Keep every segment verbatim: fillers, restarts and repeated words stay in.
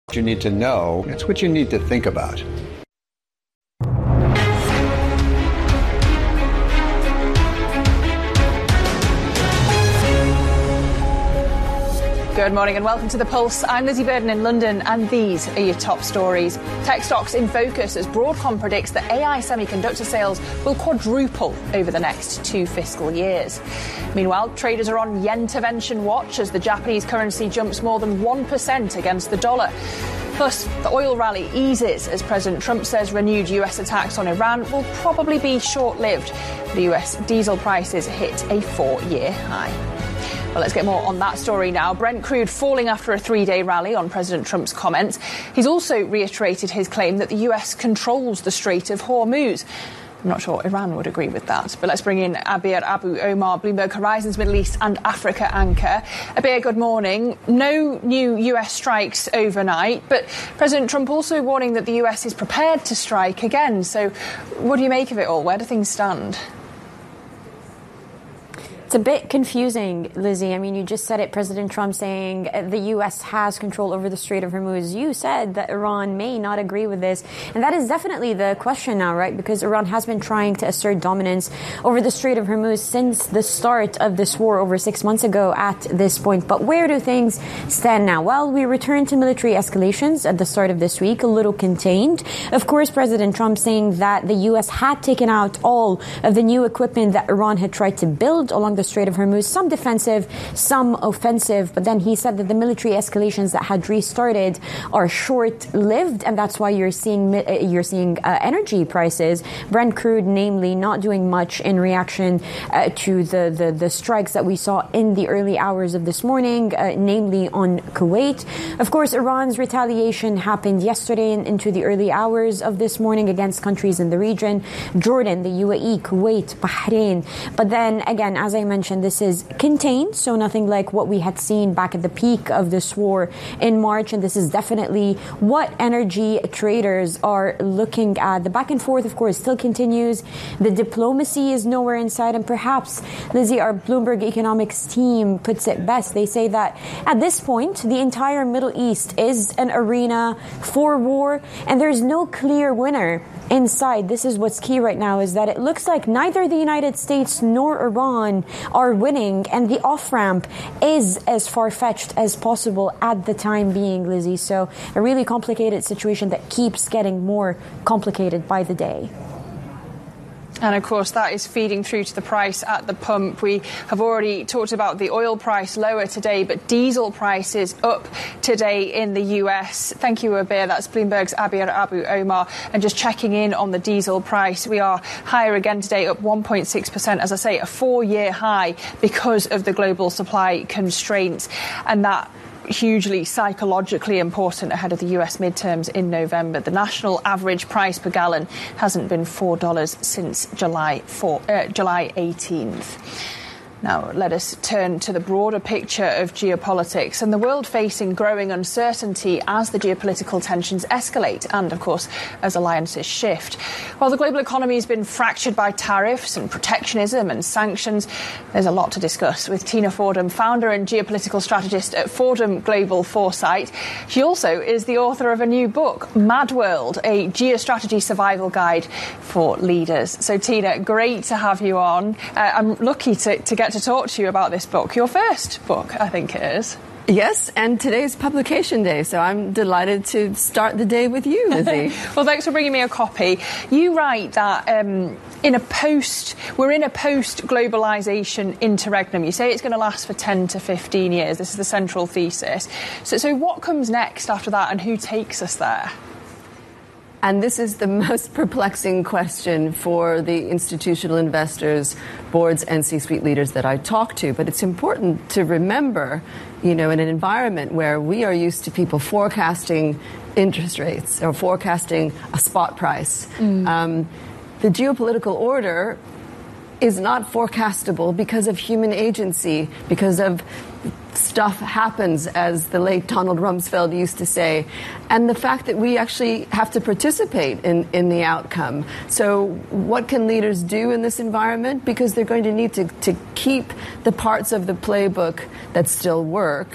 You need to know, it's what you need to think about. Good morning and welcome to The Pulse. I'm Lizzie Burden in London and these are your top stories. Tech stocks in focus as Broadcom predicts that A I semiconductor sales will quadruple over the next two fiscal years. Meanwhile, traders are on yen-intervention watch as the Japanese currency jumps more than one percent against the dollar. Plus, the oil rally eases as President Trump says renewed U S attacks on Iran will probably be short-lived. The U S diesel prices hit a four-year high. Well, let's get more on that story now. Brent crude falling after a three-day rally on President Trump's comments. He's also reiterated his claim that the U S controls the Strait of Hormuz. I'm not sure Iran would agree with that. But let's bring in Abir Abu Omar, Bloomberg Horizons Middle East and Africa anchor. Abir, good morning. No new U S strikes overnight, but President Trump also warning that the U S is prepared to strike again. So what do you make of it all? Where do things stand? It's a bit confusing, Lizzie. I mean, you just said it, President Trump saying the U S has control over the Strait of Hormuz. You said that Iran may not agree with this. And that is definitely the question now, right? Because Iran has been trying to assert dominance over the Strait of Hormuz since the start of this war over six months ago at this point. But where do things stand now? Well, we returned to military escalations at the start of this week, a little contained. Of course, President Trump saying that the U S had taken out all of the new equipment that Iran had tried to build along the Strait of Hormuz, some defensive, some offensive. But then he said that the military escalations that had restarted are short-lived, and that's why you're seeing you're seeing uh, energy prices, Brent crude, namely, not doing much in reaction uh, to the, the the strikes that we saw in the early hours of this morning, uh, namely on Kuwait. Of course, Iran's retaliation happened yesterday and into the early hours of this morning against countries in the region: Jordan, the U A E, Kuwait, Bahrain. But then again, as I mentioned, this is contained, so nothing like what we had seen back at the peak of this war in March. And this is definitely what energy traders are looking at. The back and forth, of course, still continues. The diplomacy is nowhere in sight. And perhaps, Lizzie, our Bloomberg economics team puts it best. They say that at this point, the entire Middle East is an arena for war, and there's no clear winner inside. This is what's key right now, is that it looks like neither the United States nor Iran are winning, and the off-ramp is as far-fetched as possible at the time being, Lizzie. So a really complicated situation that keeps getting more complicated by the day. And of course, that is feeding through to the price at the pump. We have already talked about the oil price lower today, but diesel prices up today in the U S. Thank you, Abir. That's Bloomberg's Abir Abu Omar. And just checking in on the diesel price, we are higher again today, up one point six percent. As I say, a four-year high because of the global supply constraints. And that hugely psychologically important ahead of the U S midterms in November. The national average price per gallon hasn't been four dollars since July eighteenth. Now, let us turn to the broader picture of geopolitics and the world facing growing uncertainty as the geopolitical tensions escalate and, of course, as alliances shift. While the global economy has been fractured by tariffs and protectionism and sanctions, there's a lot to discuss with Tina Fordham, founder and geopolitical strategist at Fordham Global Foresight. She also is the author of a new book, Mad World, a geostrategy survival guide for leaders. So, Tina, great to have you on. Uh, I'm lucky to, to get to talk to you about this book, your first book, I think it is. Yes, and today's publication day, so I'm delighted to start the day with you, Lizzie. Well, thanks for bringing me a copy. You write that um, in a post, we're in a post-globalisation interregnum. You say it's going to last for ten to fifteen years. This is the central thesis. So, so what comes next after that, and who takes us there? And this is the most perplexing question for the institutional investors, boards, and C-suite leaders that I talk to. But it's important to remember, you know, in an environment where we are used to people forecasting interest rates or forecasting a spot price, mm. um, the geopolitical order is not forecastable because of human agency, because of stuff happens, as the late Donald Rumsfeld used to say, and the fact that we actually have to participate in, in the outcome. So what can leaders do in this environment? Because they're going to need to, to keep the parts of the playbook that still work,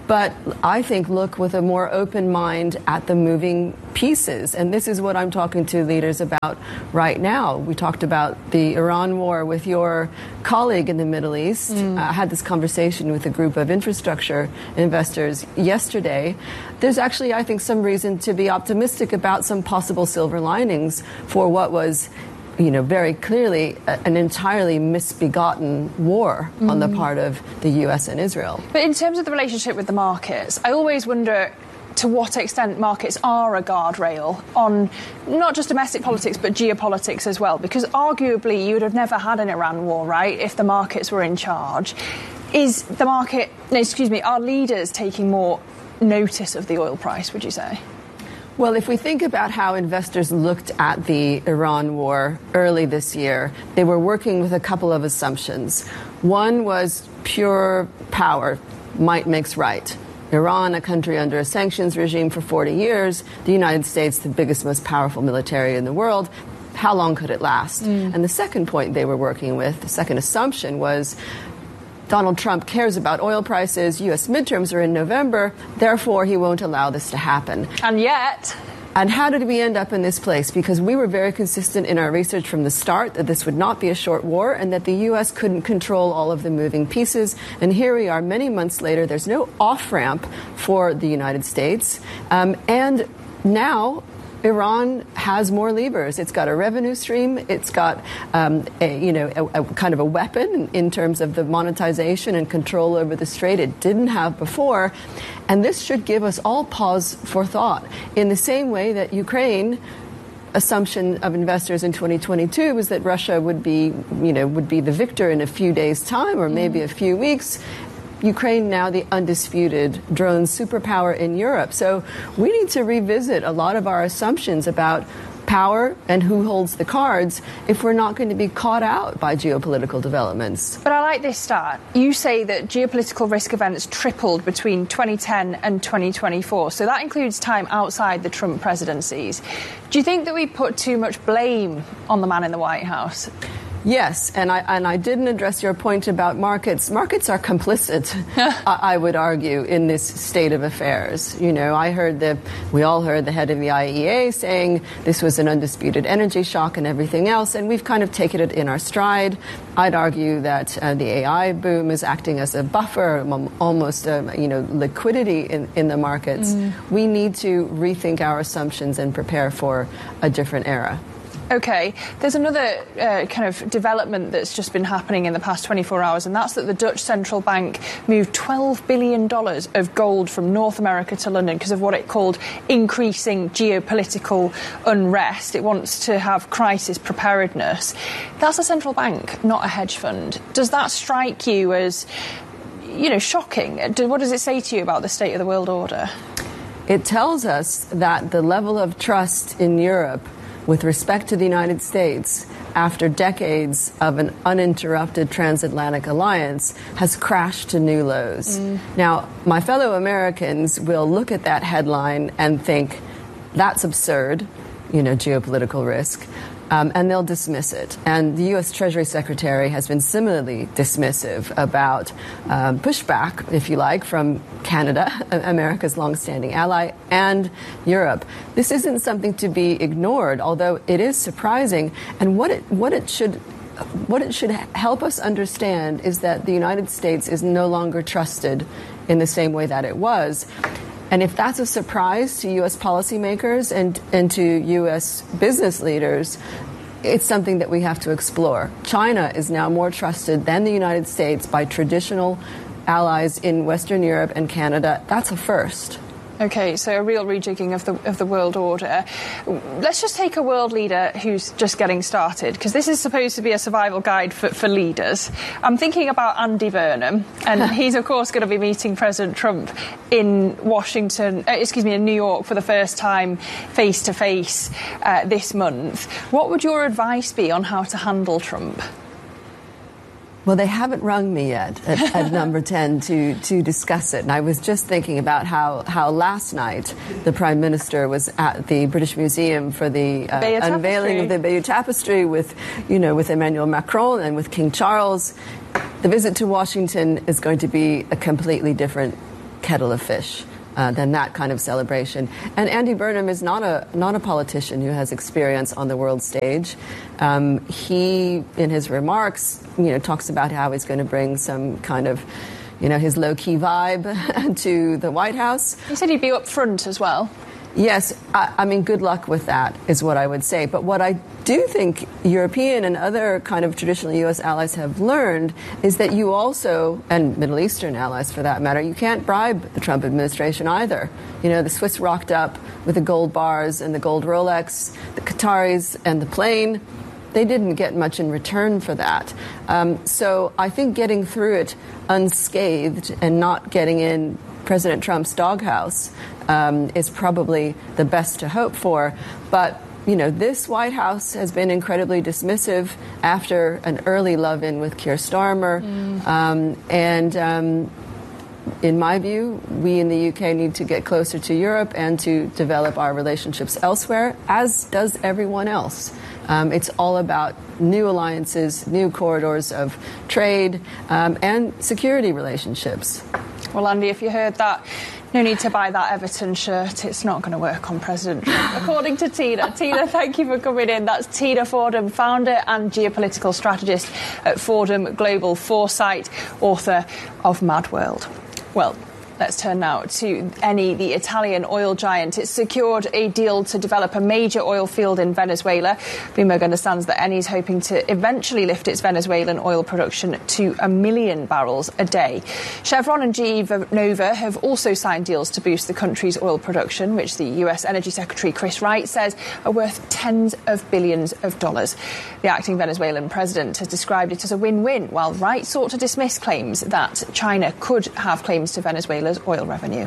but I think look with a more open mind at the moving pieces. And this is what I'm talking to leaders about right now. We talked about the Iran war with your colleague in the Middle East. Mm. I had this conversation with a group of infrastructure investors yesterday. There's actually, I think, some reason to be optimistic about some possible silver linings for what was, you know, very clearly an entirely misbegotten war mm. on the part of the U S and Israel. But in terms of the relationship with the markets, I always wonder to what extent markets are a guardrail on not just domestic politics but geopolitics as well, because arguably you would have never had an Iran war, right, if the markets were in charge. Is the market, no, excuse me, are leaders taking more notice of the oil price, would you say? Well, if we think about how investors looked at the Iran war early this year, they were working with a couple of assumptions. One was pure power, might makes right. Iran, a country under a sanctions regime for forty years, the United States, the biggest, most powerful military in the world. How long could it last? Mm. And the second point they were working with, the second assumption was Donald Trump cares about oil prices. U S midterms are in November. Therefore, he won't allow this to happen. And yet... And how did we end up in this place? Because we were very consistent in our research from the start that this would not be a short war and that the U S couldn't control all of the moving pieces. And here we are many months later. There's no off-ramp for the United States. Um, and now Iran has more levers. It's got a revenue stream. It's got, um, a, you know, a, a kind of a weapon in terms of the monetization and control over the strait it didn't have before. And this should give us all pause for thought. In the same way that Ukraine assumption of investors in twenty twenty-two was that Russia would be, you know, would be the victor in a few days' time or maybe a few weeks. Ukraine now the undisputed drone superpower in Europe. So we need to revisit a lot of our assumptions about power and who holds the cards if we're not going to be caught out by geopolitical developments. But I like this stat. You say that geopolitical risk events tripled between twenty ten and twenty twenty-four. So that includes time outside the Trump presidencies. Do you think that we put too much blame on the man in the White House? Yes, and I and I didn't address your point about markets. Markets are complicit, I would argue, in this state of affairs. You know, I heard the, we all heard the head of the I E A saying this was an undisputed energy shock and everything else, and we've kind of taken it in our stride. I'd argue that uh, the A I boom is acting as a buffer, almost, uh, you know, liquidity in, in the markets. Mm. We need to rethink our assumptions and prepare for a different era. OK, there's another uh, kind of development that's just been happening in the past twenty-four hours, and that's that the Dutch central bank moved twelve billion dollars of gold from North America to London because of what it called increasing geopolitical unrest. It wants to have crisis preparedness. That's a central bank, not a hedge fund. Does that strike you as, you know, shocking? What does it say to you about the state of the world order? It tells us that the level of trust in Europe with respect to the United States, after decades of an uninterrupted transatlantic alliance, has crashed to new lows. Mm. Now, my fellow Americans will look at that headline and think, that's absurd, you know, geopolitical risk. Um, and they'll dismiss it. And the U S Treasury Secretary has been similarly dismissive about um, pushback, if you like, from Canada, America's longstanding ally, and Europe. This isn't something to be ignored, although it is surprising. And what it, what it should what it should help us understand is that the United States is no longer trusted in the same way that it was. And if that's a surprise to U S policymakers and, and to U S business leaders, it's something that we have to explore. China is now more trusted than the United States by traditional allies in Western Europe and Canada. That's a first. OK, so a real rejigging of the of the world order. Let's just take a world leader who's just getting started, because this is supposed to be a survival guide for, for leaders. I'm thinking about Andy Burnham, and he's, of course, going to be meeting President Trump in Washington, uh, excuse me, in New York for the first time face-to-face uh, this month. What would your advice be on how to handle Trump? Well, they haven't rung me yet at, at number ten to, to discuss it. And I was just thinking about how, how last night the Prime Minister was at the British Museum for the uh, unveiling of the Bayeux Tapestry with, you know, with Emmanuel Macron and with King Charles. The visit to Washington is going to be a completely different kettle of fish uh, than that kind of celebration. And Andy Burnham is not a not a politician who has experience on the world stage. Um, he, in his remarks, you know, talks about how he's going to bring some kind of, you know, his low-key vibe to the White House. He said he'd be up front as well. Yes, I, I mean, good luck with that is what I would say. But what I do think European and other kind of traditional U S allies have learned is that you also, and Middle Eastern allies for that matter, you can't bribe the Trump administration either. You know, the Swiss rocked up with the gold bars and the gold Rolex, the Qataris and the plane. They didn't get much in return for that. Um, so I think getting through it unscathed and not getting in President Trump's doghouse um, is probably the best to hope for. But, you know, this White House has been incredibly dismissive after an early love-in with Keir Starmer. Mm. Um, and um, in my view, we in the U K need to get closer to Europe and to develop our relationships elsewhere, as does everyone else. Um, it's all about new alliances, new corridors of trade, um, and security relationships. Well, Andy, if you heard that, no need to buy that Everton shirt. It's not going to work on President Trump, according to Tina. Tina, thank you for coming in. That's Tina Fordham, founder and geopolitical strategist at Fordham Global Foresight, author of Mad World. Well, let's turn now to Eni, the Italian oil giant. It's secured a deal to develop a major oil field in Venezuela. Bloomberg understands that Eni is hoping to eventually lift its Venezuelan oil production to a million barrels a day. Chevron and G E Vernova have also signed deals to boost the country's oil production, which the U S Energy Secretary Chris Wright says are worth tens of billions of dollars. The acting Venezuelan president has described it as a win-win, while Wright sought to dismiss claims that China could have claims to Venezuela oil revenue.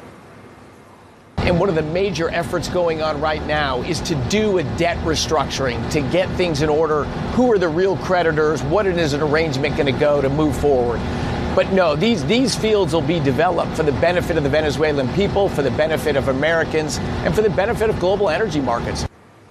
And one of the major efforts going on right now is to do a debt restructuring, to get things in order. Who are the real creditors? What is an arrangement going to go to move forward? But no, these, these fields will be developed for the benefit of the Venezuelan people, for the benefit of Americans, and for the benefit of global energy markets.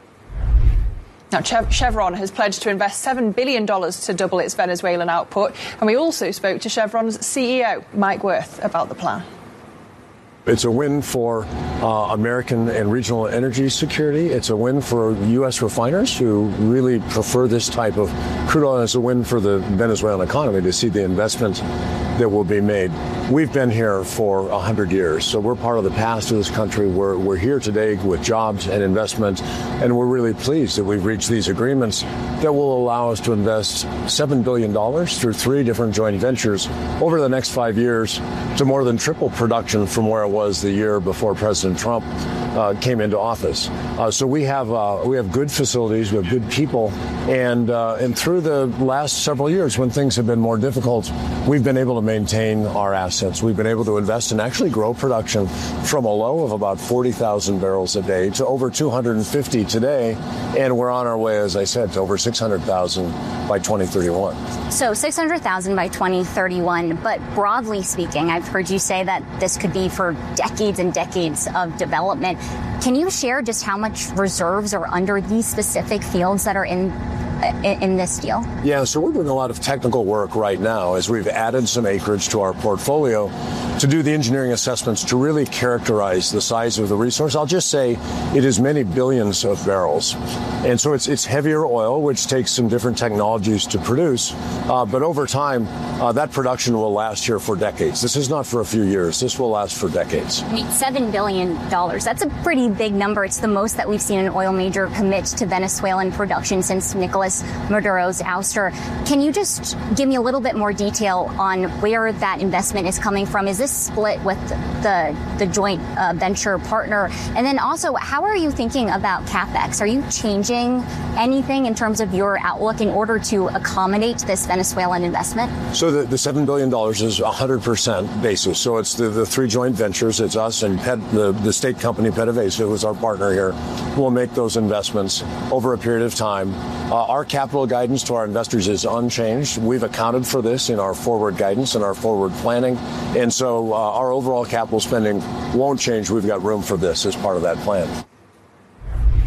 Now, Chevron has pledged to invest seven billion dollars to double its Venezuelan output. And we also spoke to Chevron's C E O, Mike Wirth, about the plan. It's a win for uh, American and regional energy security. It's a win for U S refiners who really prefer this type of crude oil. And it's a win for the Venezuelan economy to see the investment that will be made. We've been here for one hundred years, so we're part of the past of this country. We're, we're here today with jobs and investment, and we're really pleased that we've reached these agreements that will allow us to invest seven billion dollars through three different joint ventures over the next five years to more than triple production from where it was the year before President Trump uh, came into office. Uh, so we have uh, we have good facilities, we have good people, and uh, and through the last several years when things have been more difficult, we've been able to maintain our assets. We've been able to invest and actually grow production from a low of about forty thousand barrels a day to over two hundred fifty today, and we're on our way, as I said, to over six hundred thousand by twenty thirty-one. So six hundred thousand by twenty thirty-one, but broadly speaking, I've heard you say that this could be for decades and decades of development. Can you share just how much reserves are under these specific fields that are in In, in this deal? Yeah, so we're doing a lot of technical work right now as we've added some acreage to our portfolio to do the engineering assessments to really characterize the size of the resource. I'll just say it is many billions of barrels. And so it's it's heavier oil, which takes some different technologies to produce. Uh, but over time, uh, that production will last here for decades. This is not for a few years. This will last for decades. I mean, seven billion dollars. That's a pretty big number. It's the most that we've seen an oil major commit to Venezuelan production since Nicolas Maduro's ouster. Can you just give me a little bit more detail on where that investment is coming from? Is this split with the the joint uh, venture partner? And then also, how are you thinking about CapEx? Are you changing anything in terms of your outlook in order to accommodate this Venezuelan investment? So the, the seven billion dollars is one hundred percent basis. So it's the, the three joint ventures. It's us and Pet, the, the state company PDVSA, who is our partner here, will make those investments over a period of time. Uh, our capital guidance to our investors is unchanged. We've accounted for this in our forward guidance and our forward planning. And so uh, our overall capital spending won't change. We've got room for this as part of that plan.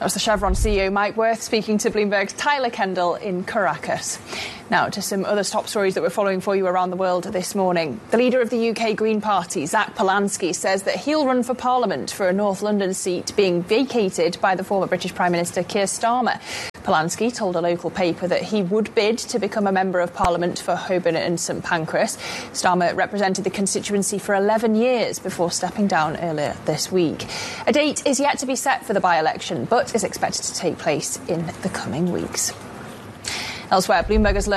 That was the Chevron C E O Mike Wirth speaking to Bloomberg's Tyler Kendall in Caracas. Now to some other top stories that we're following for you around the world this morning. The leader of the U K Green Party, Zach Polanski, says that he'll run for Parliament for a North London seat being vacated by the former British Prime Minister Keir Starmer. Polanski told a local paper that he would bid to become a member of Parliament for Holborn and St Pancras. Starmer represented the constituency for eleven years before stepping down earlier this week. A date is yet to be set for the by-election, but is expected to take place in the coming weeks. Elsewhere, Bloomberg has learned